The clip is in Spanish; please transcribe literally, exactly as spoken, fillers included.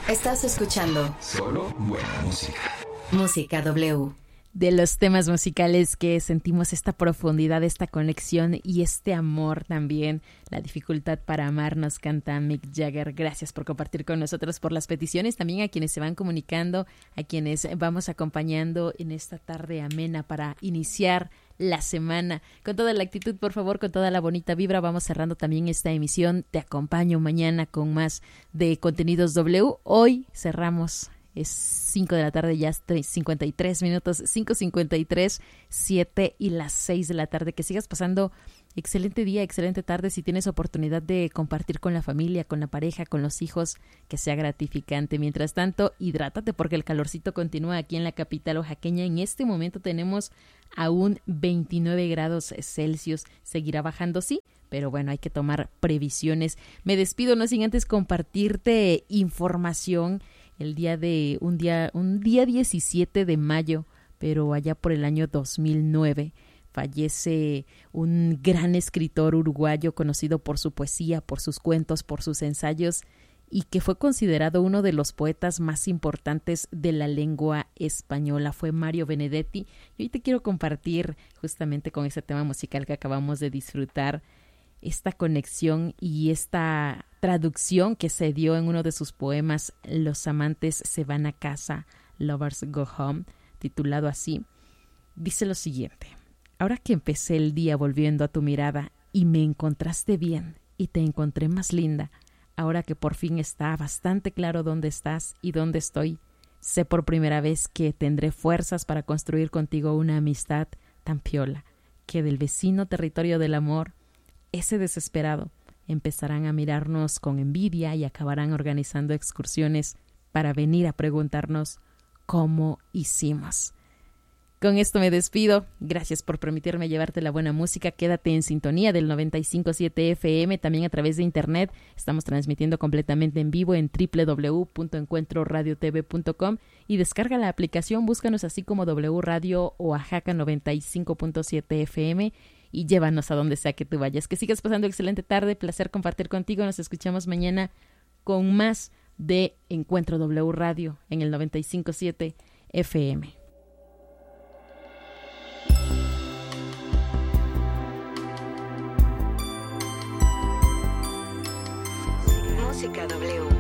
Estás escuchando solo buena música. Música W. De los temas musicales que sentimos esta profundidad, esta conexión y este amor también, la dificultad para amar, nos canta Mick Jagger. Gracias por compartir con nosotros, por las peticiones, también a quienes se van comunicando, a quienes vamos acompañando en esta tarde amena para iniciar la semana. Con toda la actitud, por favor, con toda la bonita vibra, vamos cerrando también esta emisión. Te acompaño mañana con más de Contenidos W. Hoy cerramos. Es cinco de la tarde, ya cincuenta y tres minutos, cinco cincuenta y tres, siete y las seis de la tarde. Que sigas pasando excelente día, excelente tarde. Si tienes oportunidad de compartir con la familia, con la pareja, con los hijos, que sea gratificante. Mientras tanto, hidrátate porque el calorcito continúa aquí en la capital oaxaqueña. En este momento tenemos aún veintinueve grados Celsius. Seguirá bajando, sí, pero bueno, hay que tomar previsiones. Me despido, no sin antes compartirte información. El día de un día un día diecisiete de mayo, pero allá por el año dos mil nueve, fallece un gran escritor uruguayo conocido por su poesía, por sus cuentos, por sus ensayos y que fue considerado uno de los poetas más importantes de la lengua española. Fue Mario Benedetti. Y hoy te quiero compartir justamente con ese tema musical que acabamos de disfrutar, esta conexión y esta traducción que se dio en uno de sus poemas, Los amantes se van a casa, Lovers go home, titulado así. Dice lo siguiente: ahora que empecé el día volviendo a tu mirada y me encontraste bien y te encontré más linda, ahora que por fin está bastante claro dónde estás y dónde estoy, sé por primera vez que tendré fuerzas para construir contigo una amistad tan piola, que del vecino territorio del amor, ese desesperado, empezarán a mirarnos con envidia y acabarán organizando excursiones para venir a preguntarnos cómo hicimos. Con esto me despido. Gracias por permitirme llevarte la buena música. Quédate en sintonía del noventa y cinco punto siete F M, también a través de internet. Estamos transmitiendo completamente en vivo en doble u doble u doble u punto encuentro radio t v punto com y descarga la aplicación, búscanos así como W Radio Oaxaca noventa y cinco punto siete F M y llévanos a donde sea que tú vayas. Que sigas pasando excelente tarde, placer compartir contigo. Nos escuchamos mañana con más de Encuentro W Radio en el noventa y cinco punto siete F M. Música W.